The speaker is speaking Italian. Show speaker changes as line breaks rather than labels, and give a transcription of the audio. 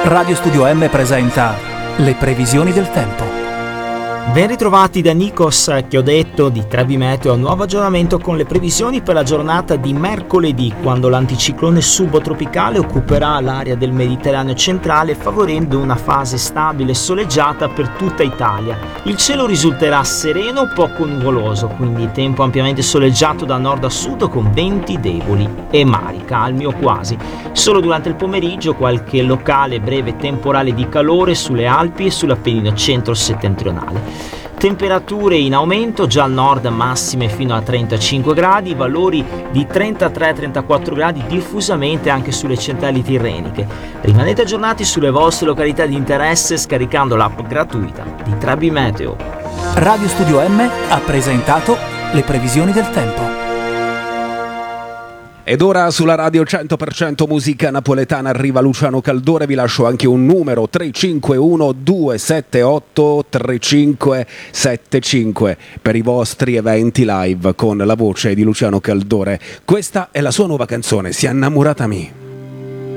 Radio Studio M presenta le previsioni del tempo.
Ben ritrovati da Nikos Chiodetto di Trebi Meteo, nuovo aggiornamento con le previsioni per la giornata di mercoledì, quando l'anticiclone subtropicale occuperà l'area del Mediterraneo centrale favorendo una fase stabile e soleggiata per tutta Italia. Il cielo risulterà sereno, poco nuvoloso, quindi tempo ampiamente soleggiato da nord a sud con venti deboli e mari calmi o quasi. Solo durante il pomeriggio qualche locale breve temporale di calore sulle Alpi e sull'Appennino centro-settentrionale. Temperature in aumento, già al nord massime fino a 35 gradi, valori di 33-34 gradi diffusamente anche sulle centrali tirreniche. Rimanete aggiornati sulle vostre località di interesse scaricando l'app gratuita di Trebi Meteo.
Radio Studio M ha presentato le previsioni del tempo.
Ed ora sulla radio 100% musica napoletana arriva Luciano Caldore, vi lascio anche un numero 351 278 3575 per i vostri eventi live con la voce di Luciano Caldore. Questa è la sua nuova canzone, Si innamorata mi.